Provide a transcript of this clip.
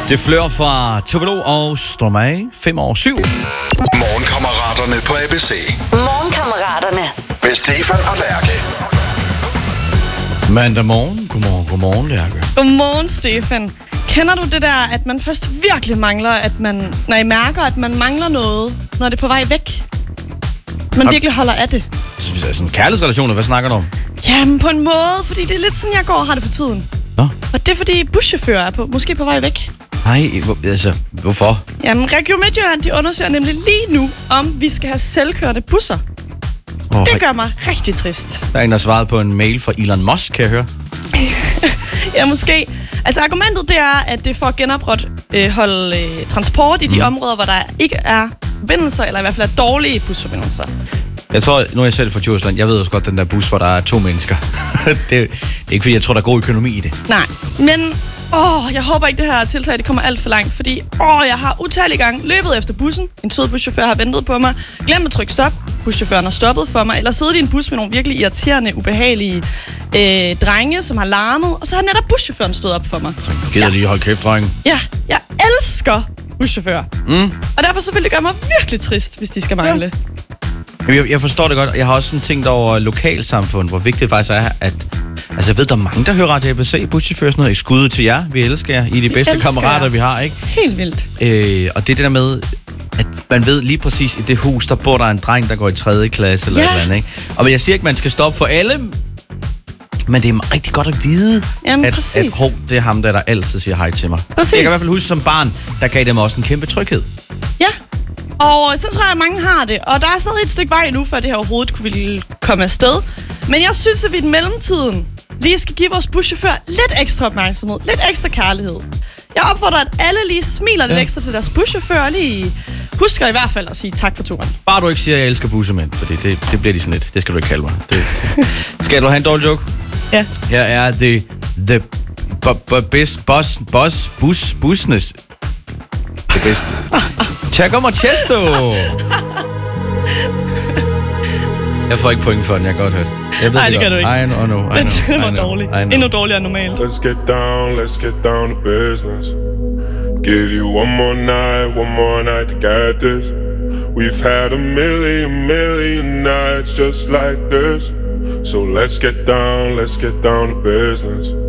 Det flør fra Tovelo og Stromae, 5 år 7. Morgenkammeraterne på ABC. Morgenkammeraterne. Med Stefan og Lærke. Mandag morgen. Godmorgen, Lærke. Godmorgen, Stefan. Kender du det der, at man først virkelig mangler, når I mærker, at man mangler noget, når det er på vej væk? Man virkelig holder af det. Sådan kærlighedsrelationer, hvad snakker du om? Jamen, på en måde, fordi det er lidt sådan, jeg går og har det for tiden. Nå? Og det er, fordi buschauffører er måske på vej væk. Nej, hvorfor? Jamen, Region Midtjylland, de undersøger nemlig lige nu, om vi skal have selvkørende busser. Det gør mig rigtig trist. Der er en, der svarede på en mail fra Elon Musk, kan jeg høre. Ja, måske. Altså, argumentet det er, at det er for at genopretholde transport i de områder, hvor der ikke er forbindelser, eller i hvert fald er dårlige busforbindelser. Jeg tror, nu er jeg selv fra Djursland. Jeg ved også godt, den der bus, hvor der er 2 mennesker. det er ikke, fordi jeg tror, der er god økonomi i det. Nej, men jeg håber ikke, det her tiltag det kommer alt for langt, fordi jeg har utallige gange løbet efter bussen. En sød buschauffør har ventet på mig. Glemt at trykke stop. Buschaufføren har stoppet for mig. Eller siddet i en bus med nogle virkelig irriterende, ubehagelige drenge, som har larmet. Og så har netop buschaufføren stået op for mig. Så gider lige holde kæft, drenge. Ja, jeg elsker buschauffører. Og derfor så vil det gøre mig virkelig trist, hvis de skal mangle. Ja. Jeg forstår det godt. Jeg har også sådan tænkt over lokalsamfund, hvor vigtigt det faktisk er, at... Altså, jeg ved, der er mange, der hører Radio ABC, buschauffører sådan noget. I skud til jer. Vi elsker jer. I er de bedste kammerater, vi har, ikke? Helt vildt. Og det der med, at man ved lige præcis, i det hus, der bor der en dreng, der går i 3. klasse eller et eller andet, ikke? Og jeg siger ikke, man skal stoppe for alle, men det er rigtig godt at vide, at det er ham, der altid siger hej til mig. Præcis. Jeg kan i hvert fald huske som barn, der gav dem også en kæmpe tryghed. Ja. Og så tror jeg, at mange har det. Og der er stadig et stykke vej nu, før det her overhovedet ville komme afsted. Men jeg synes, at vi i mellemtiden lige skal give vores buschauffører lidt ekstra opmærksomhed. Lidt ekstra kærlighed. Jeg opfordrer, at alle lige smiler lidt ekstra til deres buschauffører. Lige husker i hvert fald at sige tak for turen. Bare du ikke siger, at jeg elsker bussemænd, for det bliver de sådan lidt. Det skal du ikke kalde mig. Skal du have en dårlig joke? Ja. Her er the best business. Det bedste. Check om Chesto. Jeg får ikke point for den, jeg kan godt høre det. Nej, det gør du ikke. I know. Det var dårligt. Endnu dårligere end normalt. Let's get down to business. Give you one more night to get this. We've had a million nights just like this. So let's get down to business.